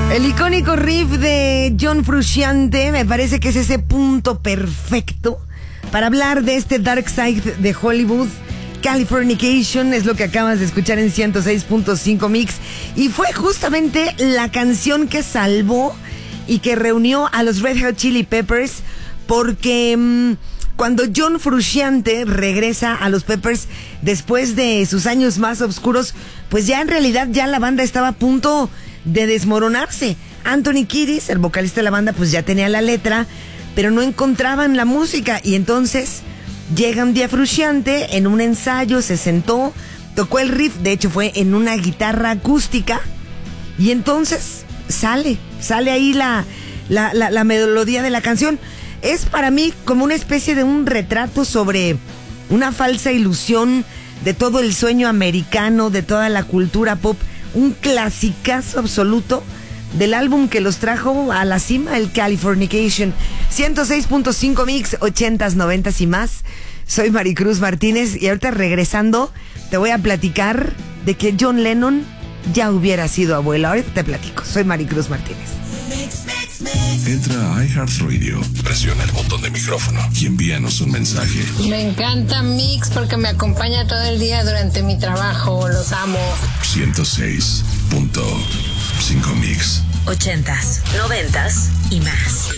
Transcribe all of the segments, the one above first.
El icónico riff de John Frusciante me parece que es ese punto perfecto para hablar de este Dark Side de Hollywood. Californication es lo que acabas de escuchar en 106.5 Mix, y fue justamente la canción que salvó y que reunió a los Red Hot Chili Peppers, porque cuando John Frusciante regresa a los Peppers después de sus años más oscuros, pues ya en realidad ya la banda estaba a punto de desmoronarse. Anthony Kiedis, el vocalista de la banda, pues ya tenía la letra, pero no encontraban la música, y entonces llega un día Frusciante en un ensayo, se sentó, tocó el riff, de hecho fue en una guitarra acústica, y entonces sale ahí la melodía de la canción. Es para mí como una especie de un retrato sobre una falsa ilusión de todo el sueño americano, de toda la cultura pop, un clasicazo absoluto del álbum que los trajo a la cima, el Californication. 106.5 Mix, 80s, 90s y más. Soy Maricruz Martínez, y ahorita regresando te voy a platicar de que John Lennon ya hubiera sido abuelo. Ahorita te platico. Soy Maricruz Martínez. Entra a iHeartRadio, presiona el botón de micrófono y envíanos un mensaje. Me encanta Mix porque me acompaña todo el día durante mi trabajo. Los amo. 106.5 Mix. 80s, 90s y más.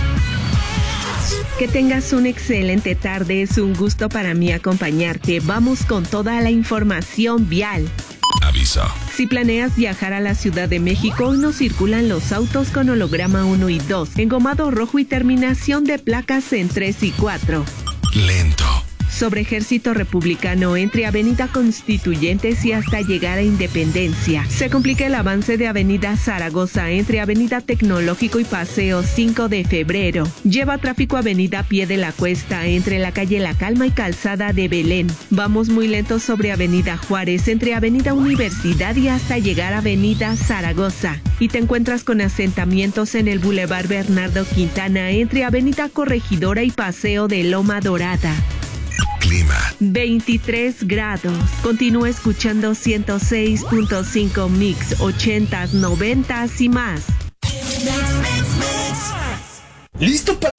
Que tengas una excelente tarde. Es un gusto para mí acompañarte. Vamos con toda la información vial. Aviso. Si planeas viajar a la Ciudad de México, hoy no circulan los autos con holograma 1 y 2, engomado rojo y terminación de placas en 3 y 4. Lento. Sobre Ejército Republicano entre Avenida Constituyentes y hasta llegar a Independencia. Se complica el avance de Avenida Zaragoza entre Avenida Tecnológico y Paseo 5 de Febrero. Lleva tráfico Avenida Pie de la Cuesta entre la calle La Calma y Calzada de Belén. Vamos muy lentos sobre Avenida Juárez entre Avenida Universidad y hasta llegar a Avenida Zaragoza. Y te encuentras con asentamientos en el Boulevard Bernardo Quintana entre Avenida Corregidora y Paseo de Loma Dorada. Clima. 23 grados. Continúa escuchando 106.5 Mix, 80s, 90s y más. ¿Listo para